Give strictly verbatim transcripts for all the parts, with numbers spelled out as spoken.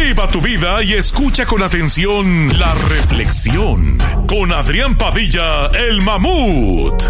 Viva tu vida y escucha con atención la reflexión con Adrián Padilla, el mamut.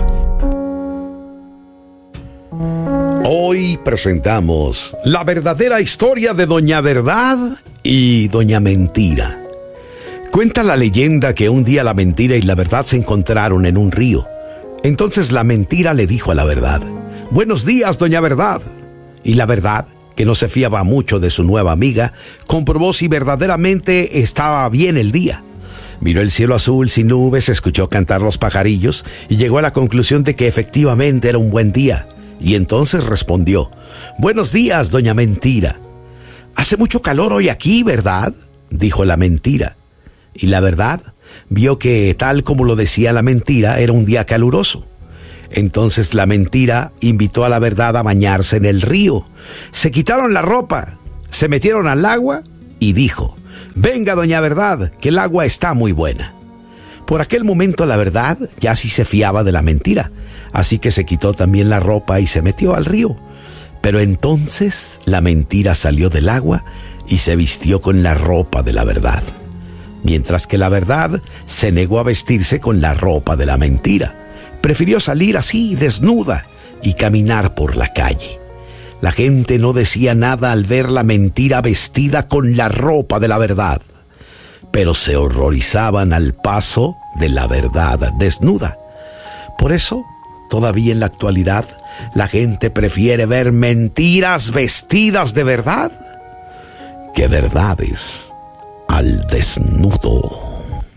Hoy presentamos la verdadera historia de Doña Verdad y Doña Mentira. Cuenta la leyenda que un día la mentira y la verdad se encontraron en un río. Entonces la mentira le dijo a la verdad: «Buenos días, Doña Verdad». Y la verdad, que no se fiaba mucho de su nueva amiga, comprobó si verdaderamente estaba bien el día. Miró el cielo azul sin nubes, escuchó cantar los pajarillos y llegó a la conclusión de que efectivamente era un buen día. Y entonces respondió: «Buenos días, Doña Mentira». «Hace mucho calor hoy aquí, ¿verdad?», dijo la mentira. Y la verdad vio que, tal como lo decía la mentira, era un día caluroso. Entonces la mentira invitó a la verdad a bañarse en el río. Se quitaron la ropa, se metieron al agua y dijo: «Venga, Doña Verdad, que el agua está muy buena». Por aquel momento la verdad ya sí se fiaba de la mentira, así que se quitó también la ropa y se metió al río. Pero entonces la mentira salió del agua y se vistió con la ropa de la verdad, mientras que la verdad se negó a vestirse con la ropa de la mentira. Prefirió salir así, desnuda, y caminar por la calle. La gente no decía nada al ver la mentira vestida con la ropa de la verdad, pero se horrorizaban al paso de la verdad desnuda. Por eso, todavía en la actualidad, la gente prefiere ver mentiras vestidas de verdad que verdades al desnudo.